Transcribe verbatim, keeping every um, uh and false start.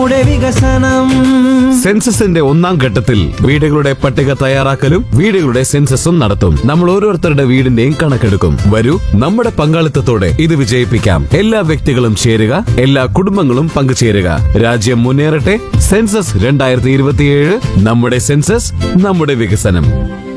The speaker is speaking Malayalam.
നമ്മുടെ വികസനം. സെൻസസിന്റെ ഒന്നാം ഘട്ടത്തിൽ വീടുകളുടെ പട്ടിക തയ്യാറാക്കലും വീടുകളുടെ സെൻസസും നടത്തും. നമ്മൾ ഓരോരുത്തരുടെ വീടിന്റെയും കണക്കെടുക്കും. വരൂ, നമ്മുടെ പങ്കാളിത്തത്തോടെ ഇത് വിജയിപ്പിക്കാം. എല്ലാ വ്യക്തികളും ചേരുക, എല്ലാ കുടുംബങ്ങളും പങ്കുചേരുക. രാജ്യം മുന്നേറട്ടെ. സെൻസസ് രണ്ടായിരത്തി ഇരുപത്തിയേഴ്, നമ്മുടെ സെൻസസ്, നമ്മുടെ വികസനം.